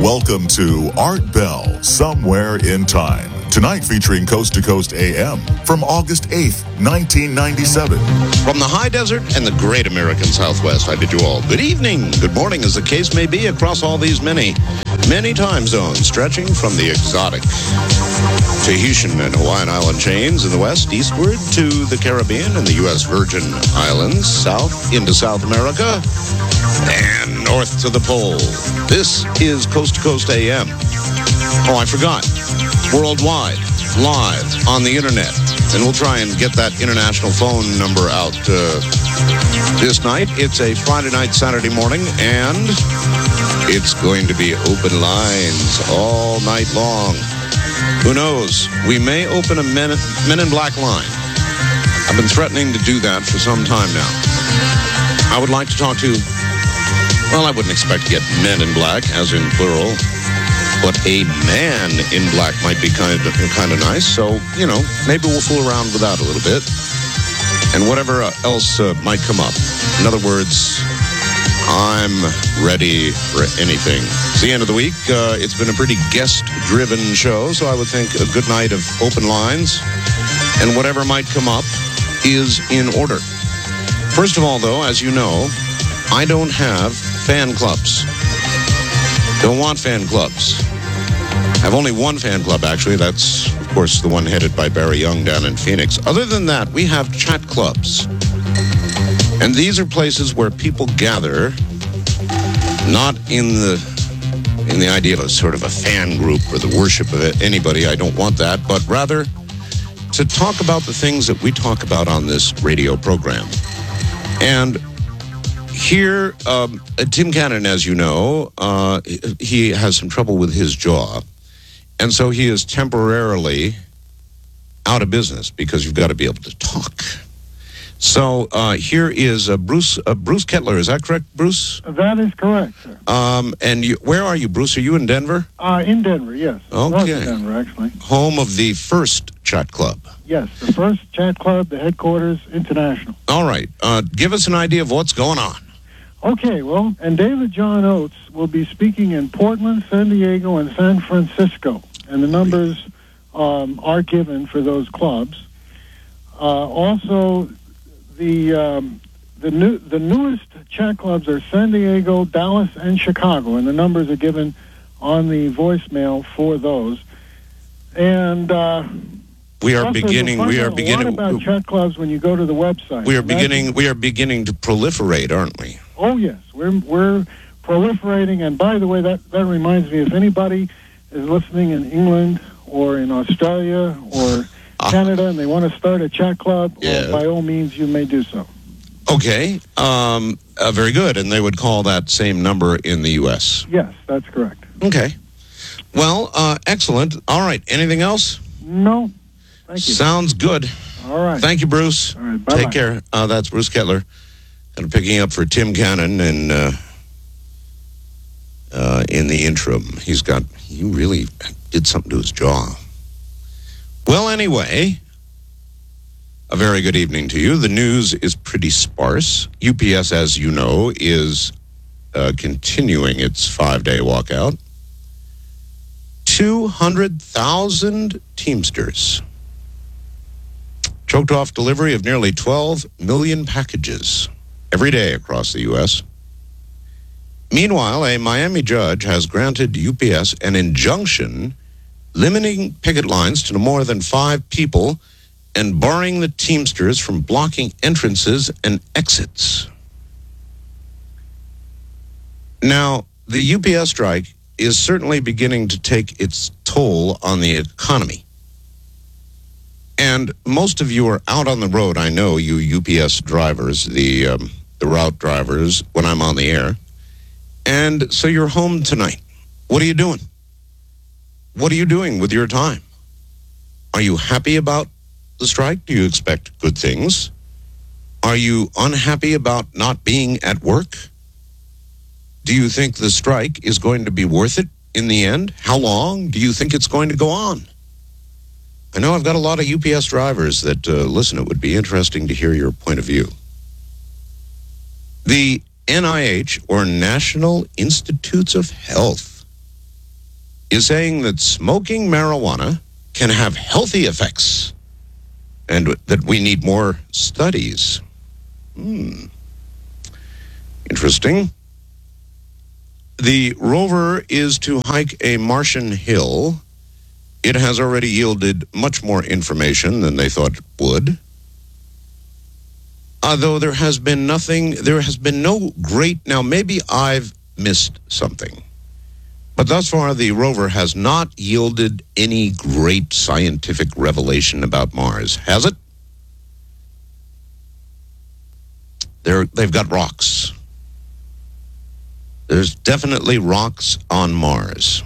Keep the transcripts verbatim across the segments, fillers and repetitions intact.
Welcome to Art Bell, Somewhere in Time. Tonight featuring Coast to Coast A M from August eighth, nineteen ninety-seven. From the high desert and the great American Southwest, I bid you all good evening, good morning, as the case may be, across all these many, many time zones, stretching from the exotic Tahitian and Hawaiian island chains in the west, eastward to the Caribbean and the U S Virgin Islands, south into South America, and north to the pole. This is Coast to Coast A M. Oh, I forgot. Worldwide, live on the internet. And we'll try and get that international phone number out uh, this night. It's a Friday night, Saturday morning, and it's going to be open lines all night long. Who knows? We may open a Men, Men in Black line. I've been threatening to do that for some time now. I would like to talk to, well, I wouldn't expect to get men in black, as in plural, but a man in black might be kind of, kind of nice. So, you know, maybe we'll fool around with that a little bit. And whatever else uh, might come up. In other words, I'm ready for anything. It's the end of the week. Uh, it's been a pretty guest-driven show, so I would think a good night of open lines. And whatever might come up is in order. First of all, though, as you know, I don't have fan clubs. Don't want fan clubs. I have only one fan club, actually. That's, of course, the one headed by Barry Young down in Phoenix. Other than that, we have chat clubs. And these are places where people gather, not in the in the idea of sort of a fan group or the worship of anybody. I don't want that. But rather, to talk about the things that we talk about on this radio program. And here, um, Tim Cannon, as you know, uh, he has some trouble with his jaw. And so he is temporarily out of business because you've got to be able to talk. So uh, here is uh, Bruce uh, Bruce Kettler. Is that correct, Bruce? That is correct, sir. Um, and you, where are you, Bruce? Are you in Denver? Uh, in Denver, yes. Okay. North of Denver, actually. Home of the first chat club. Yes, the first chat club, the headquarters, international. All right. Uh, give us an idea of what's going on. Okay, well, and David John Oates will be speaking in Portland, San Diego, and San Francisco. And the numbers um, are given for those clubs. Uh, also, the um, the new the newest chat clubs are San Diego, Dallas, and Chicago, and the numbers are given on the voicemail for those. And uh, we are beginning. We are beginning. A lot about chat clubs when you go to the website. We are beginning. We are beginning to proliferate, aren't we? Oh yes, we're we're proliferating. And by the way, that that reminds me, if anybody is listening in England or in Australia or uh, Canada and they want to start a chat club, yeah. well, by all means, you may do so. Okay, um, uh, very good. And they would call that same number in the U S? Yes, that's correct. Okay. Well, uh, excellent. All right. Anything else? No. Thank you. Sounds good. All right. Thank you, Bruce. All right. Bye-bye. Take care. Uh, that's Bruce Kettler. Kind of picking up for Tim Cannon and uh, uh, in the interim. He's got, he really did something to his jaw. Well, anyway, a very good evening to you. The news is pretty sparse. U P S, as you know, is uh, continuing its five-day walkout. two hundred thousand Teamsters choked off delivery of nearly twelve million packages every day across the U S. Meanwhile, a Miami judge has granted U P S an injunction limiting picket lines to no more than five people and barring the Teamsters from blocking entrances and exits. Now, the U P S strike is certainly beginning to take its toll on the economy. And most of you are out on the road. I know you U P S drivers, the um, the route drivers, when I'm on the air. And so you're home tonight. What are you doing? What are you doing with your time? Are you happy about the strike? Do you expect good things? Are you unhappy about not being at work? Do you think the strike is going to be worth it in the end? How long do you think it's going to go on? I know I've got a lot of U P S drivers that uh, listen. It would be interesting to hear your point of view. The N I H, or National Institutes of Health, is saying that smoking marijuana can have healthy effects and that we need more studies. Hmm. Interesting. The rover is to hike a Martian hill. It has already yielded much more information than they thought it would. Although there has been nothing, there has been no great, now maybe I've missed something, but thus far the rover has not yielded any great scientific revelation about Mars, has it? They're, they've got rocks. There's definitely rocks on Mars.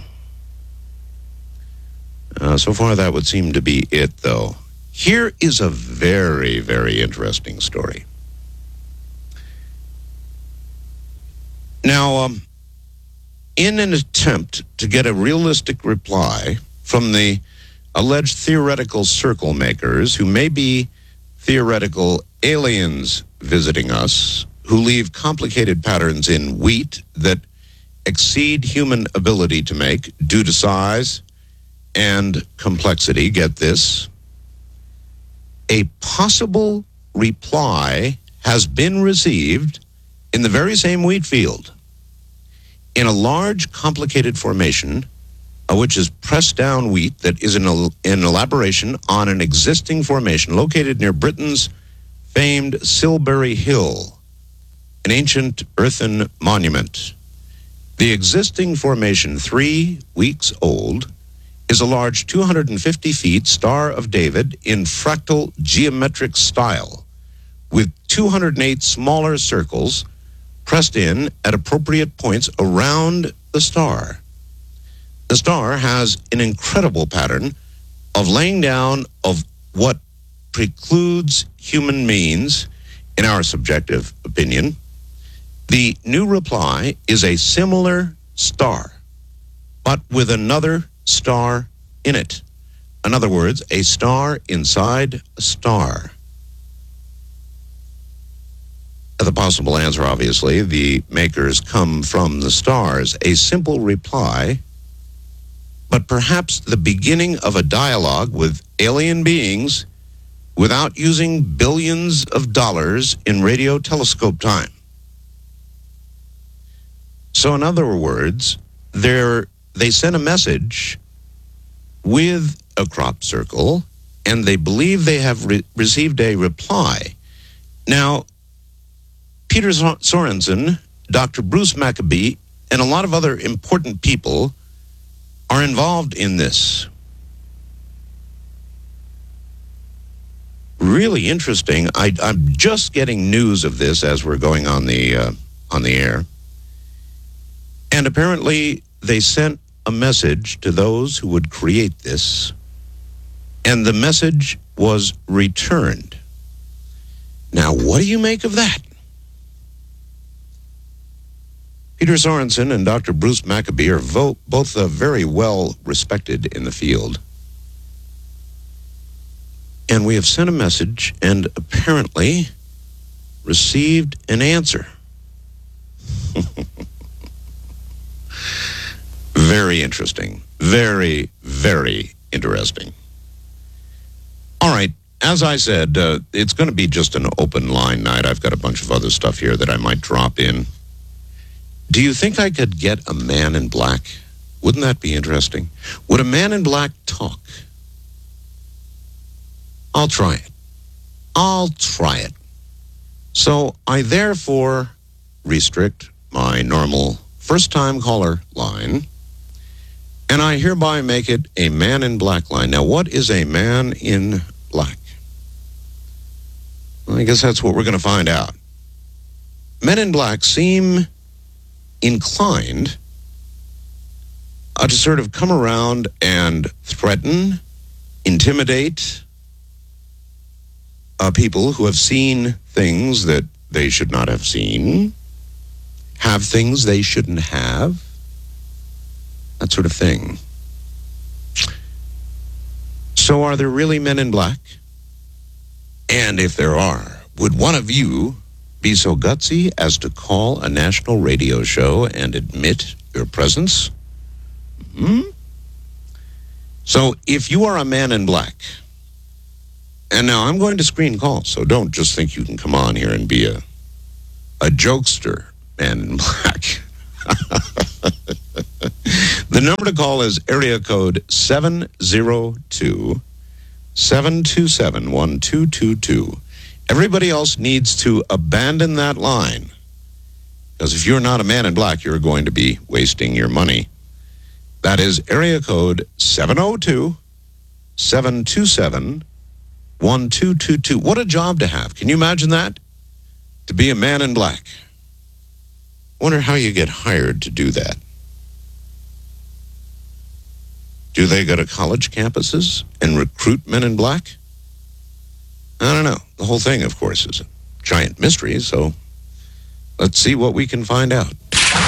Uh, so far that would seem to be it, though. Here is a very, very interesting story. Now, um, in an attempt to get a realistic reply from the alleged theoretical circle makers, who may be theoretical aliens visiting us, who leave complicated patterns in wheat that exceed human ability to make due to size and complexity, get this, a possible reply has been received in the very same wheat field, in a large, complicated formation, uh, which is pressed down wheat that is an, an elaboration on an existing formation located near Britain's famed Silbury Hill, an ancient earthen monument. The existing formation, three weeks old, is a large two hundred fifty feet Star of David in fractal geometric style, with two hundred eight smaller circles pressed in at appropriate points around the star. The star has an incredible pattern of laying down of what precludes human means, in our subjective opinion. The new reply is a similar star, but with another star in it. In other words, a star inside a star. The possible answer, obviously, the makers come from the stars. A simple reply, but perhaps the beginning of a dialogue with alien beings without using billions of dollars in radio telescope time. So in other words, they're, they sent a message with a crop circle, and they believe they have re- received a reply. Now, Peter Sorensen, Doctor Bruce Maccabee, and a lot of other important people are involved in this. Really interesting. I, I'm just getting news of this as we're going on the uh, on the air. And apparently they sent a message to those who would create this, and the message was returned. Now, what do you make of that? Peter Sorensen and Doctor Bruce Maccabee are vo- both uh, very well respected in the field. And we have sent a message and apparently received an answer. Very interesting. Very, very interesting. All right. As I said, uh, it's going to be just an open line night. I've got a bunch of other stuff here that I might drop in. Do you think I could get a man in black? Wouldn't that be interesting? Would a man in black talk? I'll try it. I'll try it. So I therefore restrict my normal first-time caller line, and I hereby make it a man in black line. Now, what is a man in black? Well, I guess that's what we're going to find out. Men in black seem inclined uh, to sort of come around and threaten, intimidate uh, people who have seen things that they should not have seen, have things they shouldn't have, that sort of thing. So are there really men in black? And if there are, would one of you be so gutsy as to call a national radio show and admit your presence? Hmm? So if you are a man in black, and now I'm going to screen calls, so don't just think you can come on here and be a a jokester, man in black. The number to call is area code seven zero two, seven two seven, one two two two. Everybody else needs to abandon that line, because if you're not a man in black, you're going to be wasting your money. That is area code seven zero two, seven two seven, one two two two. What a job to have. Can you imagine that? To be a man in black. Wonder how you get hired to do that. Do they go to college campuses and recruit men in black? I don't know. The whole thing, of course, is a giant mystery, so let's see what we can find out.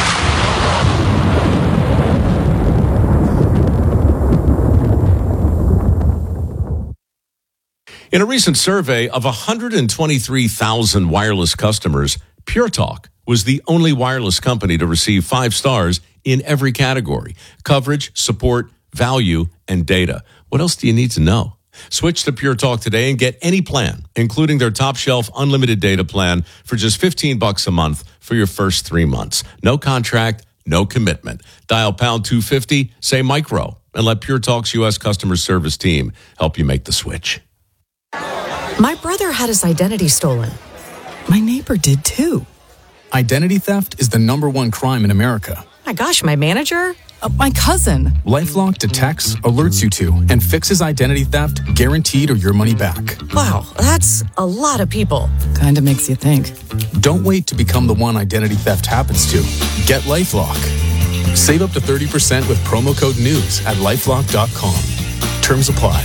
In a recent survey of one hundred twenty-three thousand wireless customers, Pure Talk was the only wireless company to receive five stars in every category: coverage, support, value, and data. What else do you need to know? Switch to Pure Talk today and get any plan, including their top shelf unlimited data plan for just fifteen bucks a month for your first three months. No contract, no commitment. Dial pound two fifty, say micro, and let Pure Talk's U S customer service team help you make the switch. My brother had his identity stolen. My neighbor did too. Identity theft is the number one crime in America. My gosh, my manager? Uh, my cousin. LifeLock detects, alerts you to, and fixes identity theft guaranteed or your money back. Wow, that's a lot of people. Kinda makes you think. Don't wait to become the one identity theft happens to. Get LifeLock. Save up to thirty percent with promo code NEWS at lifelock dot com. Terms apply.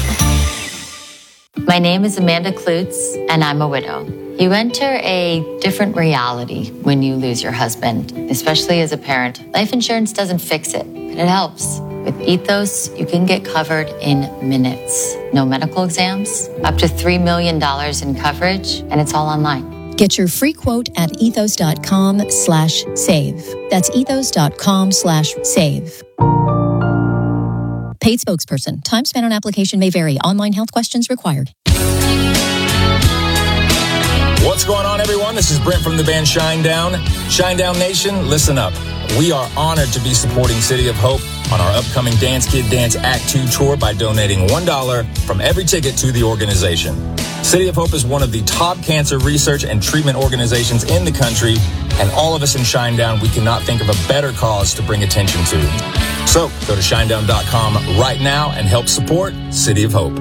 My name is Amanda Klutz, and I'm a widow. You enter a different reality when you lose your husband, especially as a parent. Life insurance doesn't fix it, but it helps. With Ethos, you can get covered in minutes. No medical exams, up to three million dollars in coverage, and it's all online. Get your free quote at ethos.com slash save. That's ethos.com slash save. Paid spokesperson. Time spent on application may vary. Online health questions required. What's going on, everyone? This is Brent from the band Shinedown. Shinedown Nation, listen up. We are honored to be supporting City of Hope on our upcoming Dance Kid Dance Act two tour by donating one dollar from every ticket to the organization. City of Hope is one of the top cancer research and treatment organizations in the country, and all of us in Shinedown, we cannot think of a better cause to bring attention to. So go to shinedown dot com right now and help support City of Hope.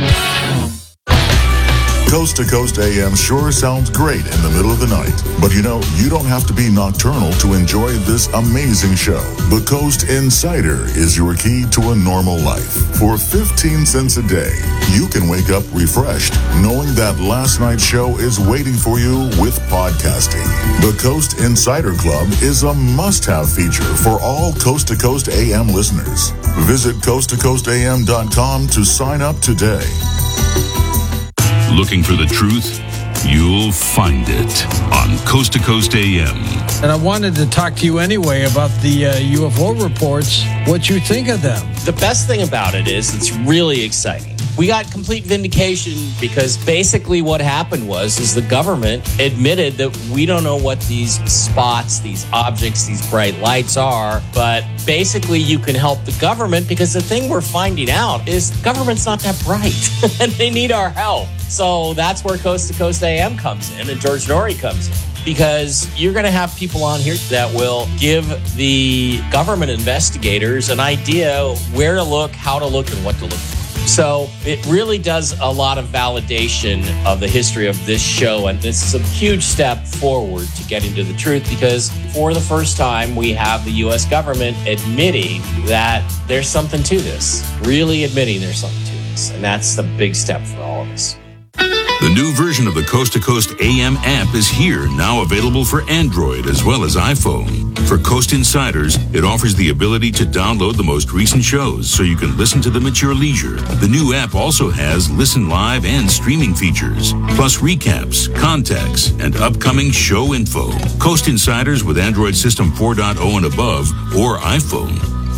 Coast to Coast A M sure sounds great in the middle of the night. But you know, you don't have to be nocturnal to enjoy this amazing show. The Coast Insider is your key to a normal life. For fifteen cents a day, you can wake up refreshed, knowing that last night's show is waiting for you with podcasting. The Coast Insider Club is a must-have feature for all Coast to Coast A M listeners. Visit coast to coast a m dot com to sign up today. Looking for the truth? You'll find it on Coast to Coast A M. And I wanted to talk to you anyway about the uh, U F O reports, what you think of them. The best thing about it is it's really exciting. We got complete vindication because basically what happened was is the government admitted that we don't know what these spots, these objects, these bright lights are, but basically you can help the government because the thing we're finding out is the government's not that bright and they need our help. So that's where Coast to Coast A M comes in and George Norrie comes in. Because you're going to have people on here that will give the government investigators an idea where to look, how to look, and what to look for. So it really does a lot of validation of the history of this show. And this is a huge step forward to getting to the truth because for the first time, we have the U S government admitting that there's something to this, really admitting there's something to this. And that's the big step for all of us. The new version of the Coast to Coast A M app is here, now available for Android as well as iPhone. For Coast Insiders, it offers the ability to download the most recent shows so you can listen to them at your leisure. The new app also has listen live and streaming features, plus recaps, contacts, and upcoming show info. Coast Insiders with Android System four point oh and above or iPhone.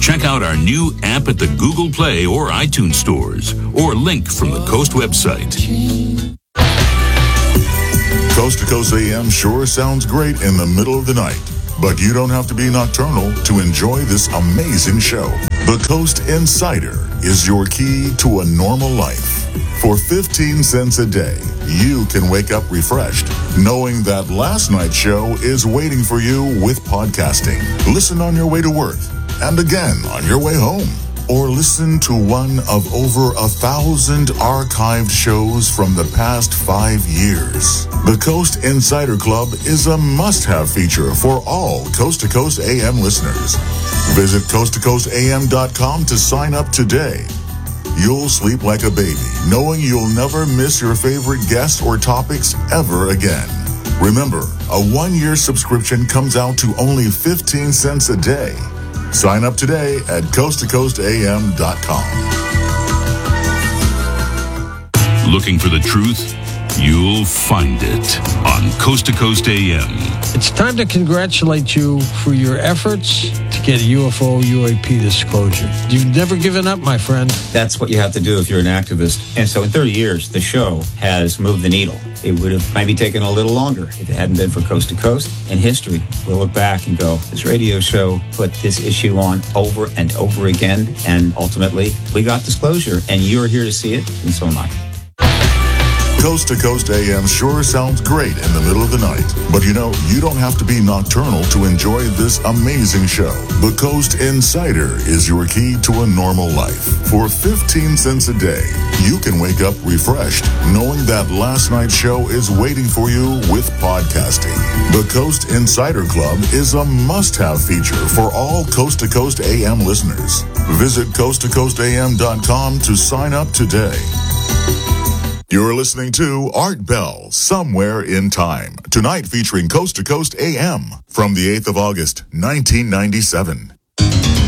Check out our new app at the Google Play or iTunes stores, or link from the Coast website. Coast to Coast A M sure sounds great in the middle of the night, but you don't have to be nocturnal to enjoy this amazing show. The Coast Insider is your key to a normal life. For fifteen cents a day, you can wake up refreshed, knowing that last night's show is waiting for you with podcasting. Listen on your way to work, and again on your way home. Or listen to one of over a thousand archived shows from the past five years. The Coast Insider Club is a must-have feature for all Coast to Coast A M listeners. Visit coast to coast a m dot com to sign up today. You'll sleep like a baby, knowing you'll never miss your favorite guests or topics ever again. Remember, a one-year subscription comes out to only fifteen cents a day. Sign up today at coast to coast a m dot com. Looking for the truth? You'll find it on Coast to Coast A M. It's time to congratulate you for your efforts to get a U F O U A P disclosure. You've never given up, my friend. That's what you have to do if you're an activist. And so in thirty years, the show has moved the needle. It would have maybe taken a little longer if it hadn't been for Coast to Coast. In history, we'll look back and go, this radio show put this issue on over and over again, and ultimately, we got disclosure, and you're here to see it, and so am I. Coast to Coast A M sure sounds great in the middle of the night, but you know, you don't have to be nocturnal to enjoy this amazing show. The Coast Insider is your key to a normal life. For fifteen cents a day, you can wake up refreshed, knowing that last night's show is waiting for you with podcasting. The Coast Insider Club is a must-have feature for all Coast to Coast A M listeners. Visit coast to coast a m dot com to sign up today. You're listening to Art Bell, Somewhere in Time, tonight featuring Coast to Coast A M from the eighth of August, nineteen ninety-seven.